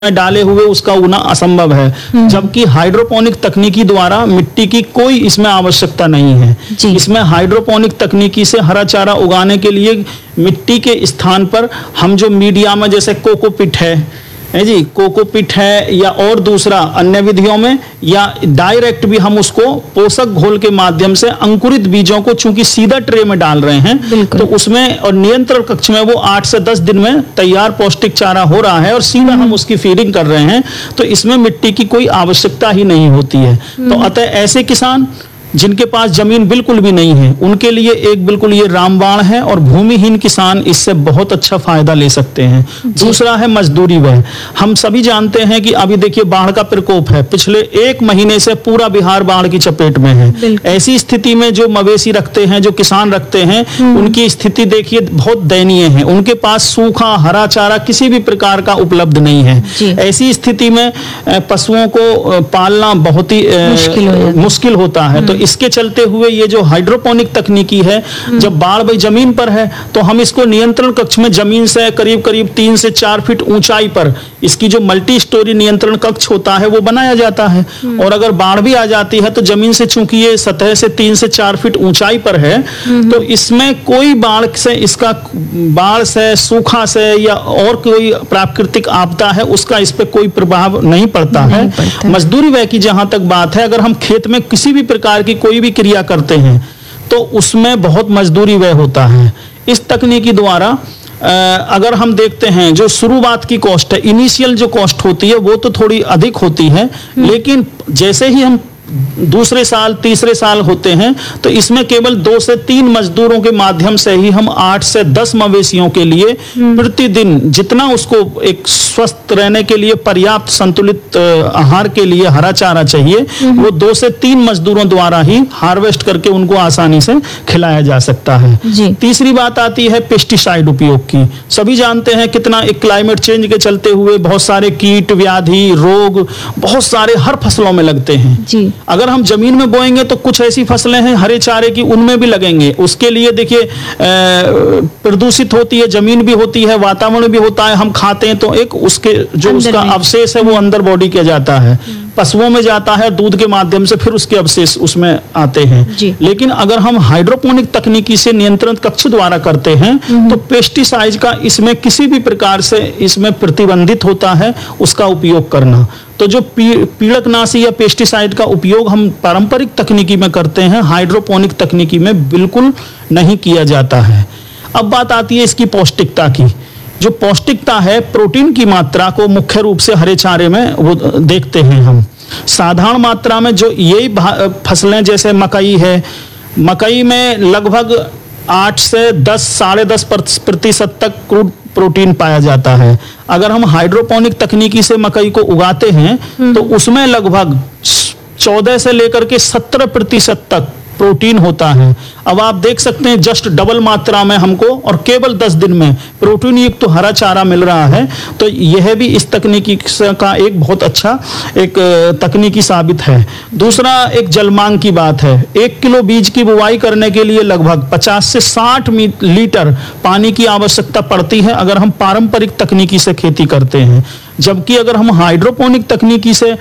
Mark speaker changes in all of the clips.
Speaker 1: डाले हुए उसका उगना असंभव है। जबकि हाइड्रोपोनिक तकनीकी द्वारा मिट्टी की कोई इसमें आवश्यकता नहीं है। इसमें हाइड्रोपोनिक तकनीकी से हरा चारा उगाने के लिए मिट्टी के स्थान पर हम जो मीडिया में जैसे कोकोपीट है जी, कोकोपीट है या और दूसरा अन्य विधियों में या डायरेक्ट भी हम उसको पोषक घोल के माध्यम से अंकुरित बीजों को चूंकि सीधा ट्रे में डाल रहे हैं तो उसमें और नियंत्रण कक्ष में वो 8 से 10 दिन में तैयार पौष्टिक चारा हो रहा है और सीधा हम उसकी फीडिंग कर रहे हैं, तो इसमें मिट्टी की कोई आवश्यकता ही नहीं होती है। तो अतः ऐसे किसान जिनके पास जमीन बिल्कुल भी नहीं है उनके लिए एक बिल्कुल ये रामबाण है और भूमिहीन किसान इससे बहुत अच्छा फायदा ले सकते हैं। दूसरा है मजदूरी व्यय। हम सभी जानते हैं कि अभी देखिए बाढ़ का प्रकोप है, पिछले 1 महीने से पूरा बिहार बाढ़ की चपेट में है। ऐसी स्थिति में जो मवेशी रखते हैं, जो किसान रखते हैं, उनकी स्थिति देखिए बहुत दयनीय है। उनके पास सूखा हरा चारा किसी भी प्रकार का उपलब्ध नहीं है। ऐसी स्थिति में पशुओं को पालना बहुत ही मुश्किल होता है। तो इसके चलते हुए ये जो हाइड्रोपोनिक तकनीकी है, जब बाढ़ भाई जमीन पर है तो हम इसको नियंत्रण कक्ष में जमीन से करीब 3 से 4 फीट ऊंचाई पर इसकी जो मल्टी स्टोरी नियंत्रण कक्ष होता है वो बनाया जाता है। और अगर बाढ़ भी आ जाती है तो जमीन से चूंकि ये सतह से 3 से 4 फीट ऊंचाई पर है तो इसमें कोई बाढ़ से सूखा से या और कोई प्राकृतिक आपदा है उसका इस पे कोई प्रभाव नहीं पड़ता है। मजदूरी व्यय की जहां तक बात है, अगर हम खेत में किसी भी प्रकार की कोई भी क्रिया करते हैं तो उसमें बहुत मजदूरी व्यय होता है। इस तकनीकी द्वारा अगर हम देखते हैं जो शुरुआत की कॉस्ट है, इनिशियल जो कॉस्ट होती है वो तो थोड़ी अधिक होती है, लेकिन जैसे ही हम दूसरे साल तीसरे साल होते हैं तो इसमें केवल 2 से 3 मजदूरों के माध्यम से ही हम 8 से 10 मवेशियों के लिए प्रतिदिन जितना उसको एक स्वस्थ रहने के लिए पर्याप्त संतुलित आहार के लिए हरा चारा चाहिए वो 2 से 3 मजदूरों द्वारा ही हार्वेस्ट करके उनको आसानी से खिलाया जा सकता है। तीसरी बात आती है पेस्टिसाइड उपयोग की। सभी जानते हैं कितना एक क्लाइमेट चेंज के चलते हुए बहुत सारे कीट व्याधि रोग बहुत सारे हर फसलों में लगते हैं। अगर हम जमीन में बोएंगे तो कुछ ऐसी फसलें हैं हरे चारे की उनमें भी लगेंगे। उसके लिए देखिए प्रदूषित होती है जमीन भी होती है, वातावरण भी होता है, हम खाते हैं तो एक उसके जो उसका अवशेष है वो अंदर बॉडी के जाता है, पशुओं में जाता है, दूध के माध्यम से फिर उसके अवशेष उसमें आते हैं। लेकिन अगर हम हाइड्रोपोनिक तकनीकी से नियंत्रण कक्ष द्वारा करते हैं तो पेस्टिसाइड का इसमें किसी भी प्रकार से इसमें प्रतिबंधित होता है उसका उपयोग करना। तो जो पीड़कनाशी या पेस्टिसाइड का उपयोग हम पारंपरिक तकनीकी में करते हैं, हाइड्रोपोनिक तकनीकी में बिल्कुल नहीं किया जाता है। अब बात आती है इसकी पौष्टिकता की। जो पौष्टिकता है, प्रोटीन की मात्रा को मुख्य रूप से हरे चारे में वो देखते हैं हम। साधारण मात्रा में जो यही फसलें जैसे मकई है, मकई में लगभग 8 से 10 साढ़े 10% तक क्रूड प्रोटीन पाया जाता है। अगर हम हाइड्रोपोनिक तकनीकी से मकई को उगाते हैं तो उसमें लगभग 14 से लेकर के 17% तक प्रोटीन होता है। अब आप देख सकते हैं जस्ट डबल मात्रा में हमको और केवल 10 दिन में प्रोटीन युक्त तो हरा चारा मिल रहा है। तो यह भी इस तकनीकी का एक बहुत अच्छा एक तकनीकी साबित है। दूसरा एक जलमांग की बात है। 1 किलो बीज की बुवाई करने के लिए लगभग 50 से 60 लीटर पानी की आवश्यकता पड़ती है अगर हम पारंपरिक तकनीकी से खेती करते हैं। जबकि अगर हम हाइड्रोपोनिक तकनीकी से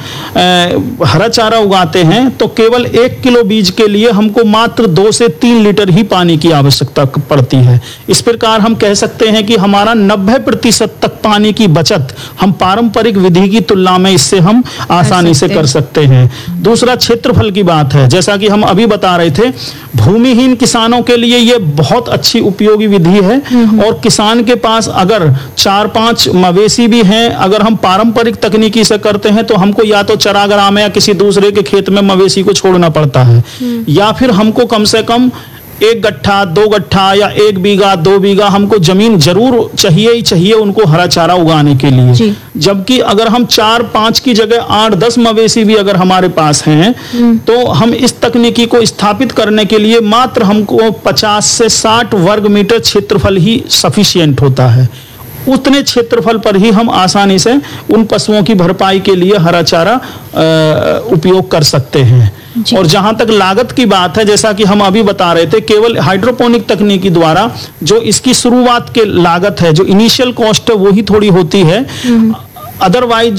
Speaker 1: हरा चारा उगाते हैं तो केवल 1 किलो बीज के लिए हमको मात्र 2 से 3 लीटर ही पानी की आवश्यकता पड़ती है। इस प्रकार हम कह सकते हैं कि हमारा 90% तक पानी की बचत हम पारंपरिक विधि की तुलना में इससे हम आसानी से कर सकते हैं। दूसरा क्षेत्रफल की बात है। जैसा कि हम अभी बता रहे थे, भूमिहीन किसानों के लिए ये बहुत अच्छी उपयोगी विधि है। और किसान के पास अगर 4-5 मवेशी भी हैं, अगर हम पारंपरिक तकनीकी से करते हैं तो हमको या तो चरागाह में या किसी दूसरे के खेत में मवेशी को छोड़ना पड़ता है, या फिर हमको कम से कम 1 गट्ठा 2 गट्ठा या 1 बीघा 2 बीघा हमको जमीन जरूर चाहिए ही चाहिए उनको हरा चारा उगाने के लिए। जबकि अगर हम 4-5 की जगह 8-10 मवेशी भी अगर हमारे पास हैं तो हम इस तकनीकी को स्थापित करने के लिए मात्र हमको 50 से 60 वर्ग मीटर क्षेत्रफल ही सफिशिएंट होता है। उतने क्षेत्रफल पर ही हम आसानी से उन पशुओं की भरपाई के लिए हरा चारा उपयोग कर सकते हैं। और जहां तक लागत की बात है, जैसा कि हम अभी बता रहे थे, केवल हाइड्रोपोनिक तकनीकी द्वारा जो इसकी शुरुआत के लागत है, जो इनिशियल कॉस्ट है वो ही थोड़ी होती है। अदरवाइज